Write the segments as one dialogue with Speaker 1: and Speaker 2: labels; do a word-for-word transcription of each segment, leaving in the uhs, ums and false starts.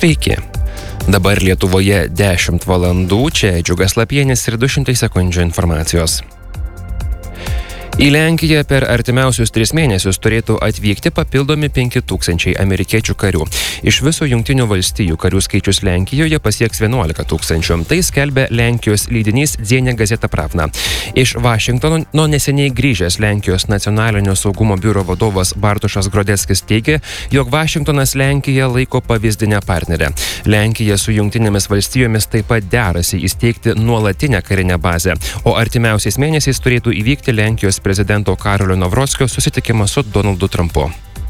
Speaker 1: Sveiki. Dabar Lietuvoje dešimt valandų, čia Džiugas Lapienis ir du šimtai sekundžių informacijos. Į Lenkiją per artimiausius tris mėnesius turėtų atvykti papildomi penki tūkstančiai amerikiečių karių. Iš viso Jungtinių valstijų karių skaičius Lenkijoje pasieks vienuolika tūkstančių. Tai skelbia Lenkijos leidinys Dzienė Gazeta Pravda. Iš Vašingtono nuo neseniai grįžęs Lenkijos nacionalinio saugumo biuro vadovas Bartošas Grodeckis teigia, jog Vašingtonas Lenkiją laiko pavyzdinę partnerę. Lenkija su Jungtinėmis valstijomis taip pat derasi įsteigti nuolatinę karinę bazę, o artimiausiais mėnesiais turėtų įvykti Lenkijos prezidento Karolio Nawrockio susitikimas su Donaldu Trumpu.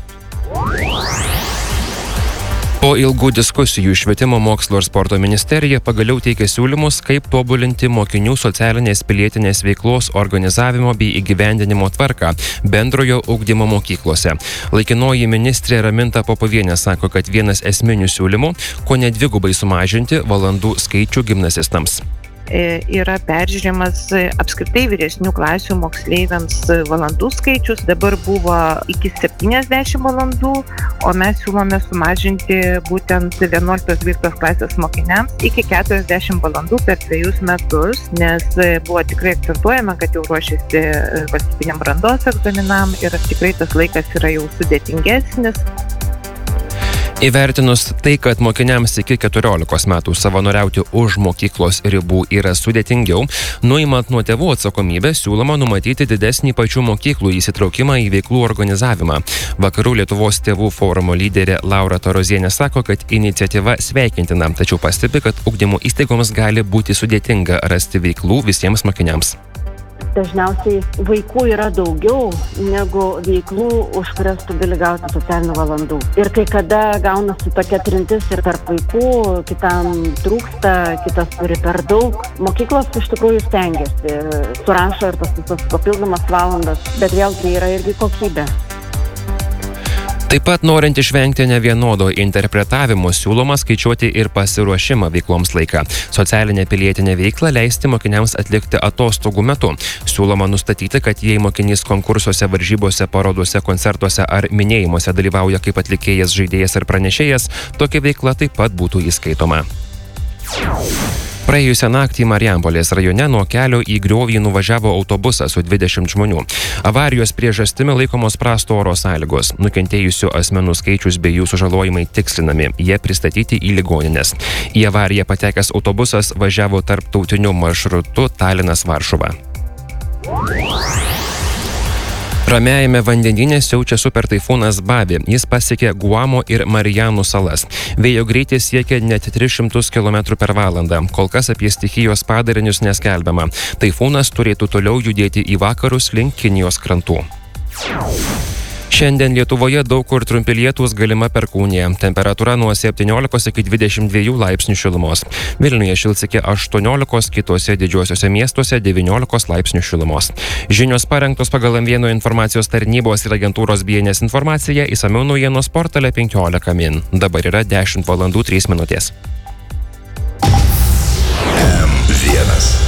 Speaker 1: Po ilgų diskusijų Švietimo, mokslo ir sporto ministerija pagaliau teikia siūlymus, kaip tobulinti mokinių socialinės pilietinės veiklos organizavimo bei įgyvendinimo tvarką bendrojo ugdymo mokyklose. Laikinoji ministrė Raminta Popovienė sako, kad vienas esminių siūlymų – kone dvigubai sumažinti valandų skaičių gimnazistams.
Speaker 2: Yra peržiūrimas apskritai vyresnių klasių moksleiviams valandų skaičius. Dabar buvo iki septyniasdešimt valandų, o mes siūlome sumažinti būtent vienuoliktos dvyliktos klasės mokiniams iki keturiasdešimt valandų per dviejus metus, nes buvo tikrai akcentuojama, kad jau ruošiasi valstybiniam brandos egzaminam ir tikrai tas laikas yra jau sudėtingesnis.
Speaker 1: Įvertinus tai, kad mokiniams iki keturiolikos metų savanoriauti už mokyklos ribų yra sudėtingiau, nuimant nuo tėvų atsakomybę, siūloma numatyti didesnį pačių mokyklų įsitraukimą į veiklų organizavimą. Vakarų Lietuvos tėvų forumo lyderė Laura Tarozienė sako, kad iniciatyva sveikintina, tačiau pastebi, kad ugdymo įstaigoms gali būti sudėtinga rasti veiklų visiems mokiniams.
Speaker 3: Dažniausiai vaikų yra daugiau negu veiklų, už kurias tu gali gauti socialinių valandų. Ir kai kada gaunasi tokia trintis ir tarp vaikų, kitam trūksta, kitas turi per daug. Mokyklos iš tikrųjų stengiasi, surašo ir tas visas papildomas valandas, bet vėl tai yra irgi kokybė.
Speaker 1: Taip pat norint išvengti nevienodo interpretavimo, siūloma skaičiuoti ir pasiruošimą veikloms laiką. Socialinę pilietinę veiklą leisti mokiniams atlikti atostogų metu. Siūloma nustatyti, kad jei mokinys konkursuose, varžybose, parodose, koncertuose ar minėjimuose dalyvauja kaip atlikėjas, žaidėjas ar pranešėjas, tokia veikla taip pat būtų įskaitoma. Praėjusią naktį Marijampolės rajone nuo kelio į griovį nuvažiavo autobusas su dvidešimt žmonių. Avarijos priežastimi laikomos prasto oro sąlygos. Nukentėjusių asmenų skaičius bei jų sužalojimai tikslinami. Jie pristatyti į ligonines. Į avariją patekęs autobusas važiavo tarptautiniu maršrutu Talinas-Varšuva. Ramiajame vandenyne siaučia super taifūnas Babi. Jis pasiekė Guamo ir Marijanų salas. Vėjo greitis siekia net tris šimtus kilometrų per valandą. Kol kas apie stichijos padarinius neskelbiama. Taifūnas turėtų toliau judėti į vakarus link Kinijos krantų. Šiandien Lietuvoje daug kur trumpi lietūs, galima perkūnija. Temperatūra nuo septyniolikos iki dvidešimt dviejų laipsnių šilumos. Vilniuje šils iki aštuoniolikos, kitose didžiuosiuose miestuose devyniolikos laipsnių šilumos. Žinios parengtos pagal M vienas informacijos tarnybos ir agentūros B N S informaciją, išsamiau naujienos portale penkiolika min. Dabar yra dešimt valandų trys minutės.
Speaker 4: M vienas.